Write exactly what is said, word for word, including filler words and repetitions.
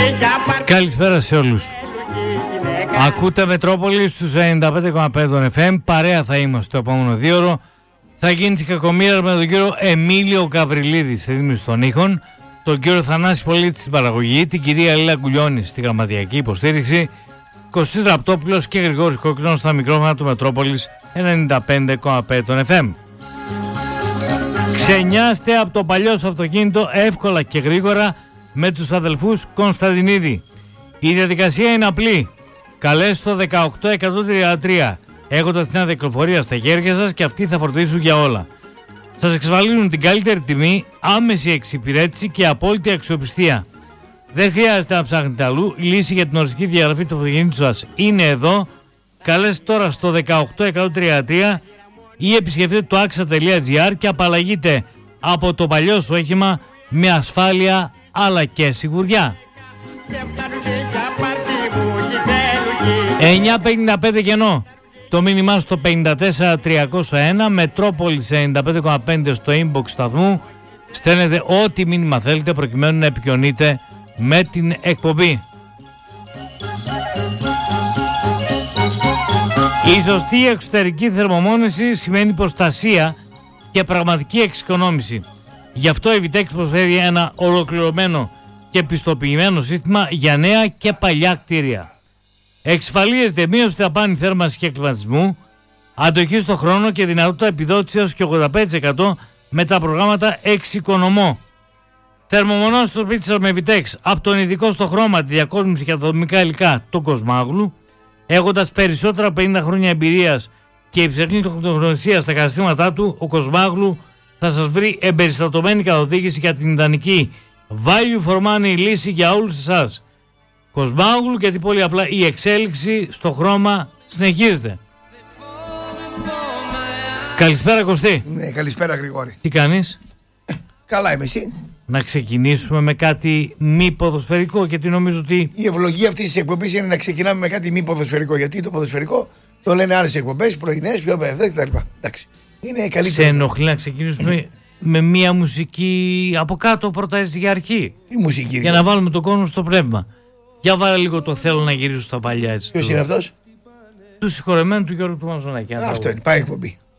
Καλησπέρα σε όλους. Ακούτε Μετρόπολη στους ενενήντα πέντε κόμμα πέντε εφ εμ. Παρέα θα είμαστε το επόμενο δύο ώρο. Θα γίνει της κακομοίρας με τον κύριο Εμίλιο Γαβριλίδη στη δίμηση των ήχων, τον κύριο Θανάση Πολίτη στην παραγωγή, την κυρία Λίλα Κουλιώνη στη γραμματιακή υποστήριξη, Κωστής Ραπτόπουλος και Γρηγόρης Κόκκινος στα μικρόφωνα του Μετρόπολης ενενήντα πέντε κόμμα πέντε εφ εμ. Ξενιάστε από το παλιό σου αυτοκίνητο εύκολα και γρήγορα με τους αδελφούς Κωνσταντινίδη. Η διαδικασία είναι απλή. Καλέστε το δεκαοκτώ εκατόν τριάντα τρία έχοντας την αδεκλοφορία στα χέρια σας και αυτοί θα φορτίσουν για όλα. Σας εξασφαλίζουν την καλύτερη τιμή, άμεση εξυπηρέτηση και απόλυτη αξιοπιστία. Δεν χρειάζεται να ψάχνετε αλλού. Η λύση για την οριστική διαγραφή του αυτοκινήτου σας είναι εδώ. Καλέστε τώρα στο δεκαοκτώ εκατόν τριάντα τρία ή επισκεφτείτε το axa τελεία gr και απαλλαγείτε από το παλιό σου όχημα με ασφάλεια αλλά και σιγουριά. εννιά πενήντα πέντε κενό. Το μήνυμά στο πενήντα τέσσερα τριακόσια ένα, Μετρόπολης ενενήντα πέντε κόμμα πέντε στο inbox σταθμού. Στέλνετε ό,τι μήνυμα θέλετε προκειμένου να επικοινωνείτε με την εκπομπή. Η σωστή εξωτερική θερμομόνωση σημαίνει προστασία και πραγματική εξοικονόμηση. Γι' αυτό η Vitex προσφέρει ένα ολοκληρωμένο και πιστοποιημένο σύστημα για νέα και παλιά κτίρια. Εξασφαλίζεται μείωση δαπάνη θέρμανσης και κλιματισμού, αντοχή στο χρόνο και δυνατότητα επιδότησης έως και ογδόντα πέντε τοις εκατό με τα προγράμματα εξοικονομώ. Θερμομονώσει στο σπίτι σας με Vitex από τον ειδικό στο χρώμα, τη διακόσμηση και τα δομικά υλικά, το Κοσμάγλου, έχοντας περισσότερα από πενήντα χρόνια εμπειρίας και υψηλή τεχνογνωσία στα καταστήματά του, ο Κοσμάγλου θα σας βρει εμπεριστατωμένη καθοδήγηση για την ιδανική value for money λύση για όλους εσάς. Κοσμάγλου, γιατί πολύ απλά η εξέλιξη στο χρώμα συνεχίζεται. Καλησπέρα Κωστή. Ναι, καλησπέρα Γρηγόρη. Τι κάνεις? Καλά είμαι, εσύ? Να ξεκινήσουμε με κάτι μη ποδοσφαιρικό, γιατί νομίζω ότι η ευλογία αυτής της εκπομπής είναι να ξεκινάμε με κάτι μη ποδοσφαιρικό. Γιατί το ποδοσφαιρικό το λένε άλλες εκπομπές, πρωινές, πιο παιδευτές κτλ. Εντάξει. Είναι καλύτερο. Σε ενοχλεί να ξεκινήσουμε με μία μουσική από κάτω πρώτα έτσι για αρχή? Τι μουσική? Για δηλαδή? να βάλουμε τον κόσμο στο πνεύμα. Για βάλε λίγο το θέλω να γυρίσω στα παλιά έτσι. Ποιος είναι αυτός? Του συγχωρεμένου του Γιώργου του Μαζονάκη. Αυτό είναι, πάει εκπομπή.